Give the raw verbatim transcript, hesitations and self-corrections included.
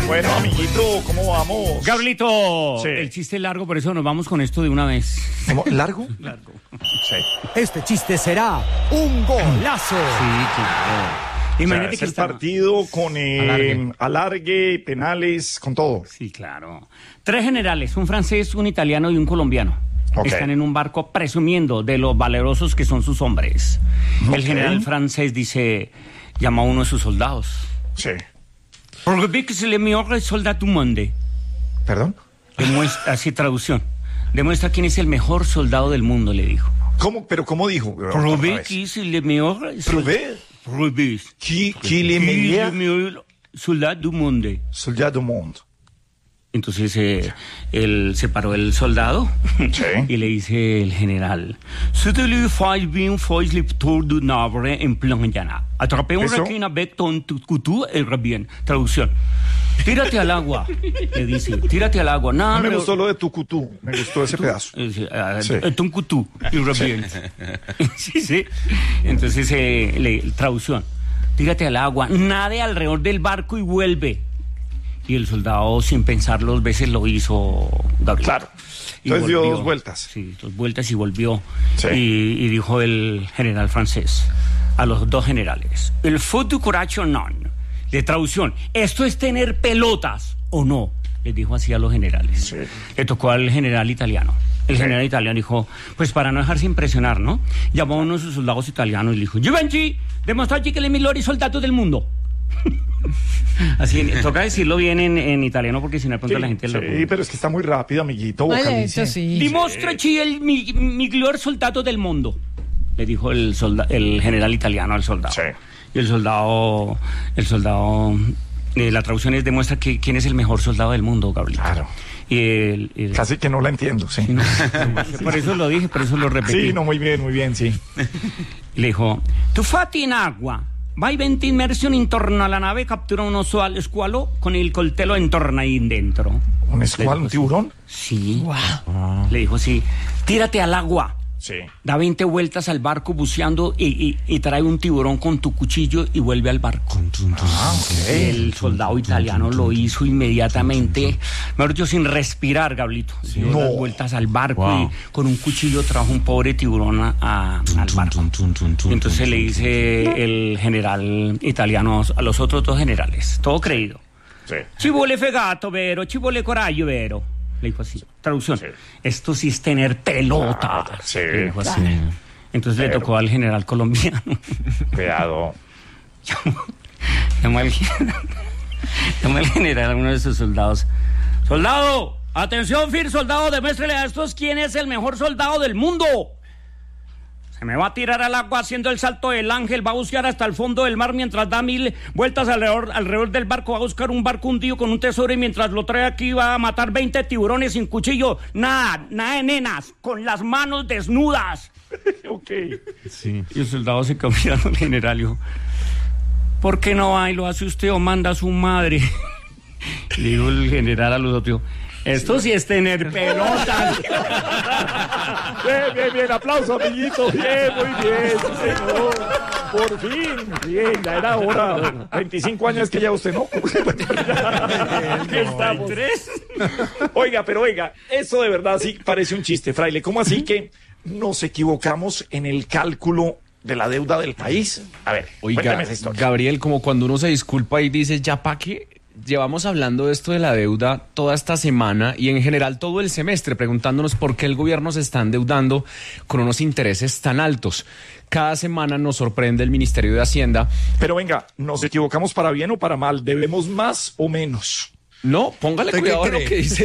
Bueno, amiguito, ¿cómo vamos? Gabrielito, Sí. el chiste es largo, por eso nos vamos con esto de una vez. ¿Cómo? ¿Largo? Largo. Sí. Este chiste será un golazo. Sí, claro. Imagínate O sea, es que el está... partido con eh, Alargue. alargue, penales, con todo. Sí, claro. Tres generales, un francés, un italiano y un colombiano. Ok. Están en un barco presumiendo de lo valerosos que son sus hombres. Ok. El general francés dice, llama a uno de sus soldados. Sí. Porque que se le meilleur soldat du monde. ¿Perdón? Demuestra, así traducción. Demuestra quién es el mejor soldado del mundo, le dijo. ¿Cómo? ¿Pero cómo dijo? Otra Prouvé vez. que es el mejor Prouvé. Prouvé. Qui, qui le Qui est meilleur le meilleur soldat du monde. soldat du monde. Entonces eh, él se paró el soldado Sí. y le dice el general: C'était le five bien fois le tour du Navre en plan llana. Atrapé un ¿Eso? requin avec ton couteau et bien. Traducción. Tírate al agua, le dice. Tírate al agua. Nada, No me pero- gustó lo de Tucutú. Me gustó ese pedazo. Eh, sí, ah, Sí. eh, ton couteau y bien. Sí, sí. Entonces, eh, le, traducción. Tírate al agua, nade alrededor del barco y vuelve. Y el soldado, sin pensar dos veces, lo hizo, Gabriel. Claro. Y Entonces dio volvió. dos vueltas. Sí, dos vueltas y volvió. Sí. Y, y dijo el general francés a los dos generales: el faut du courage o non. De traducción, ¿esto es tener pelotas o no? Les dijo así a los generales. Sí. Le tocó al general italiano. El Sí. general italiano dijo, pues para no dejarse impresionar, ¿no? Llamó a uno de sus soldados italianos y le dijo: Givenchy, demostrate que el migliore soldato del mundo. Así, toca decirlo bien en, en italiano porque si no de pronto Sí, la gente sí, lo... pero es que está muy rápido, amiguito. Vale, vocalice. eso sí. Dimostraci el mi- miglior soldato del mundo, le dijo el, solda- el general italiano al soldado. Sí. Y el soldado, el soldado, eh, la traducción es: demuestra que quién es el mejor soldado del mundo, Gabriel. Claro. Y el, el- Casi que no la entiendo, sí. no, por eso lo dije, por eso lo repetí. Sí, no, muy bien, muy bien, sí. Le dijo: tu fatti in agua, vai venti immersioni intorno alla nave, captura uno sual- squalo con el coltello intorno ahí dentro. ¿Un Le escual, dijo, un tiburón? Sí. Wow. Le dijo: sí, tírate al agua. Sí. Da veinte vueltas al barco buceando y, y- y trae un tiburón con tu cuchillo y vuelve al barco. Ah, ok. El soldado italiano lo hizo inmediatamente, mejor dicho, sin respirar, Gablito. Dio No. las vueltas al barco Wow. y con un cuchillo trajo un pobre tiburón a- a- al barco. Y entonces le dice el general italiano a los otros dos generales, todo creído: Sí. ci vuole fegato, vero, ci vuole coraggio, vero. Le dijo así, traducción: Sí. esto sí es tener pelota. Claro, sí. Le dijo así. Sí. Entonces le Pero- tocó al general colombiano. Cuidado. Llamó al, llamó al general a uno de sus soldados: ¡soldado! ¡Atención, Fir, soldado! Demuéstrele a estos quién es el mejor soldado del mundo. Se me va a tirar al agua haciendo el salto del ángel, va a buscar hasta el fondo del mar mientras da mil vueltas alrededor, alrededor del barco, va a buscar un barco hundido con un tesoro y mientras lo trae aquí va a matar veinte tiburones sin cuchillo. Nada, nada de nenas, con las manos desnudas. Ok. Sí. Y el soldado se cambió al general y dijo: ¿por qué no va y lo hace usted o manda a su madre? Le dijo el general a los otros: esto sí es tener pelotas. Bien, bien, bien. Aplauso, amiguito. Bien, muy bien, sí, señor. Por fin. Bien, ya era hora. veinticinco años que ya usted no. Aquí estamos. Oiga, pero oiga, eso de verdad sí parece un chiste, fraile. ¿Cómo así que nos equivocamos en el cálculo de la deuda del país? A ver, Oiga, cuéntame esa historia. Gabriel, como cuando uno se disculpa y dice, ¿ya pa' qué? Llevamos hablando de esto de la deuda toda esta semana y en general todo el semestre, preguntándonos por qué el gobierno se está endeudando con unos intereses tan altos. Cada semana nos sorprende el Ministerio de Hacienda. Pero venga, ¿nos equivocamos para bien o para mal? ¿Debemos más o menos? No, póngale ¿Usted qué cuidado a lo cree? que dice